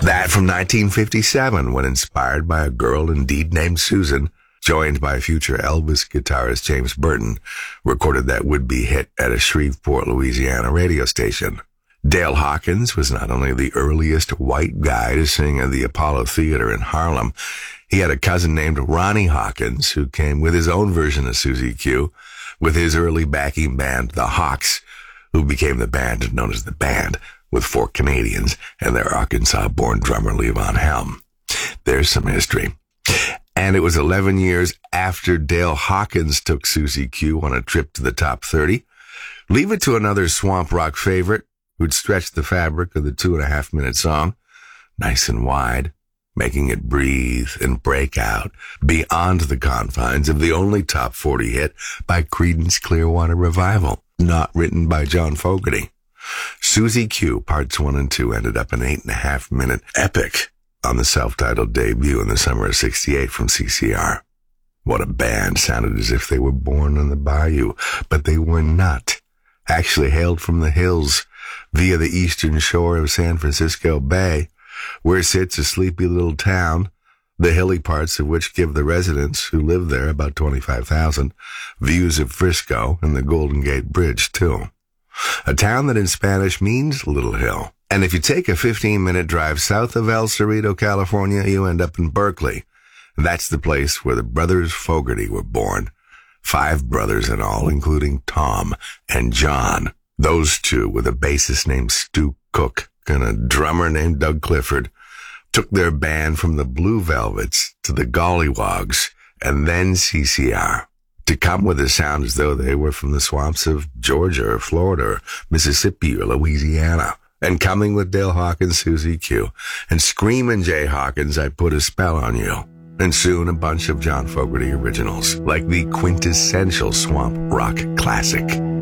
That from 1957, when inspired by a girl indeed named Susan, joined by future Elvis guitarist James Burton, recorded that would-be hit at a Shreveport, Louisiana radio station. Dale Hawkins was not only the earliest white guy to sing at the Apollo Theater in Harlem, he had a cousin named Ronnie Hawkins who came with his own version of Susie Q, with his early backing band, the Hawks, who became the band known as the Band, with 4 Canadians and their Arkansas-born drummer Levon Helm. There's some history. And it was 11 years after Dale Hawkins took Susie Q on a trip to the top 30. Leave it to another swamp rock favorite who'd stretch the fabric of the 2.5-minute song, nice and wide, making it breathe and break out beyond the confines of the only top 40 hit by Creedence Clearwater Revival, not written by John Fogerty. Susie Q, parts 1 and 2, ended up an 8.5-minute epic on the self-titled debut in the summer of '68 from CCR. What a band. Sounded as if they were born on the bayou, but they were not. Actually hailed from the hills via the eastern shore of San Francisco Bay, where sits a sleepy little town, the hilly parts of which give the residents who live there, about 25,000, views of Frisco and the Golden Gate Bridge, too. A town that in Spanish means Little Hill. And if you take a 15-minute drive south of El Cerrito, California, you end up in Berkeley. That's the place where the brothers Fogerty were born. 5 brothers in all, including Tom and John. Those 2, with a bassist named Stu Cook and a drummer named Doug Clifford, took their band from the Blue Velvets to the Gollywogs and then CCR, to come with a sound as though they were from the swamps of Georgia or Florida or Mississippi or Louisiana. And coming with Dale Hawkins, Susie Q, and screaming Jay Hawkins, I Put a Spell on You. And soon a bunch of John Fogerty originals, like the quintessential swamp rock classic,